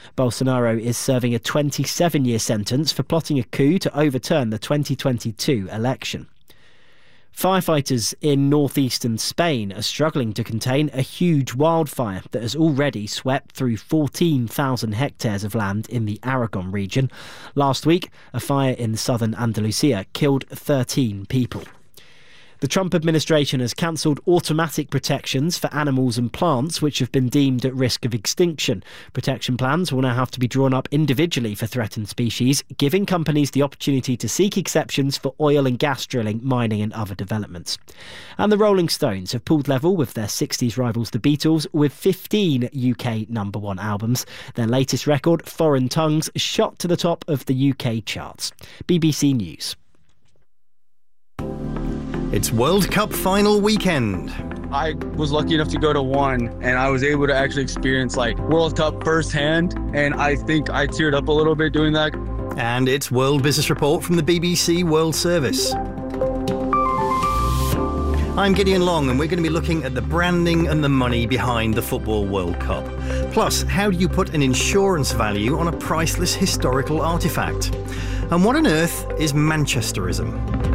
Bolsonaro is serving a 27-year sentence for plotting a coup to overturn the 2022 election. Firefighters in northeastern Spain are struggling to contain a huge wildfire that has already swept through 14,000 hectares of land in the Aragon region. Last week, a fire in southern Andalusia killed 13 people. The Trump administration has cancelled automatic protections for animals and plants which have been deemed at risk of extinction. Protection plans will now have to be drawn up individually for threatened species, giving companies the opportunity to seek exceptions for oil and gas drilling, mining and other developments. And the Rolling Stones have pulled level with their 60s rivals the Beatles with 15 UK number one albums. Their latest record, Foreign Tongues, shot to the top of the UK charts. BBC News. It's World Cup final weekend. I was lucky enough to go to one, and I was able to actually experience World Cup firsthand, and I think I teared up a little bit doing that. And it's World Business Report from the BBC World Service. I'm Gideon Long, and we're going to be looking at the branding and the money behind the Football World Cup. Plus, how do you put an insurance value on a priceless historical artefact? And what on earth is Manchesterism?